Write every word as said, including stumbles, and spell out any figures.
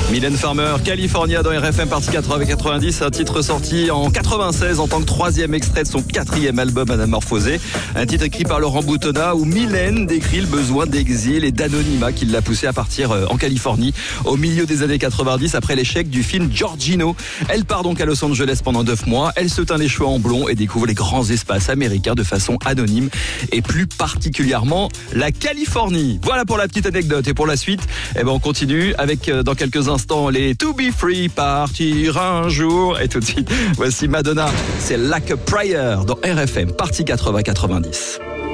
Mylène Farmer, California dans R F M partie quatre-vingts quatre-vingt-dix, un titre sorti en quatre-vingt-seize en tant que troisième extrait de son quatrième album Anamorphosé. Un titre écrit par Laurent Boutonnat où Mylène décrit le besoin d'exil et d'anonymat qui l'a poussé à partir en Californie au milieu des années quatre-vingt-dix après l'échec du film Giorgino. Elle part donc à Los Angeles pendant neuf mois, elle se teint les cheveux en blond et découvre les grands espaces américains de façon anonyme et plus particulièrement la Californie. Voilà pour la petite anecdote et pour la suite, eh ben on continue avec dans quelques instants les To Be Free, partir un jour. Et tout de suite, voici Madonna, c'est Like a Prayer dans R F M, partie quatre-vingts quatre-vingt-dix.